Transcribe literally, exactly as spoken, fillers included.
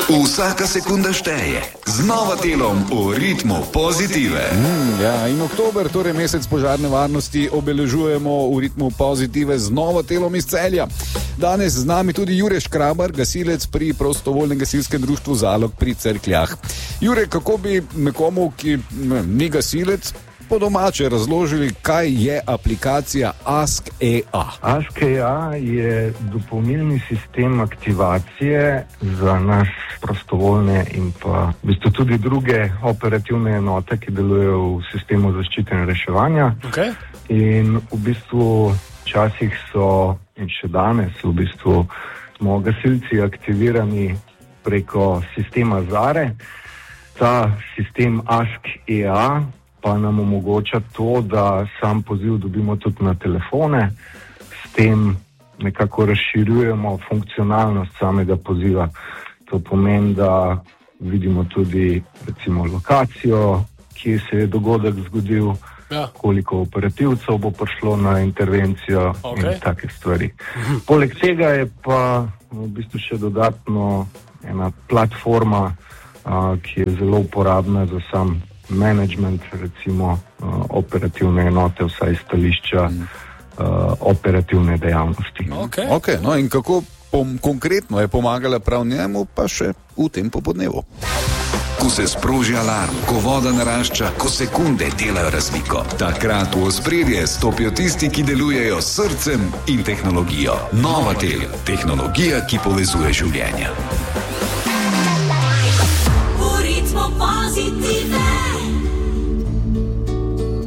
Vsaka sekunda šteje. Z Novatelom v ritmu pozitive. Mm, ja, in oktober, torej mesec požarne varnosti, obeležujemo v ritmu pozitive z Novatelom iz Celja. Danes z nami tudi Jure Škrabar, gasilec pri prostovoljnem gasilskem društvu Zalog pri Cerkljah. Jure, kako bi nekomu, ki ne, ni gasilec, po domače razložili, kaj je aplikacija Ask E A? Ask E A je dopolnilni sistem aktivacije za naš prostovoljne in pa v bistvu tudi druge operativne enote, ki delujejo v sistemu zaščite in reševanja. Okay. In v bistvu včasih so, in še danes v bistvu smo gasilci aktivirani preko sistema Zare. Ta sistem Ask E A pa nam omogoča to, da sam poziv dobimo tudi na telefone, s tem nekako razširjujemo funkcionalnost samega poziva. To pomeni, da vidimo tudi recimo lokacijo, kje se je dogodek zgodil, ja. Koliko operativcev bo prišlo na intervencijo, okay. In take stvari. Mhm. Poleg tega je pa v bistvu še dodatno ena platforma, a, ki je zelo uporabna za sam management, recimo uh, operativne enote, vsaj stališča mm. uh, operativne dejavnosti. Okay. Okay, no in kako pom- konkretno je pomagala prav njemu, pa še v tem popodnevu. Ko se sproži alarm, ko voda narašča, ko sekunde delajo razliko, takrat v ospredje stopijo tisti, ki delujejo s srcem in tehnologijo. Novatel, tehnologija, ki povezuje življenja. V ritmu pozitive.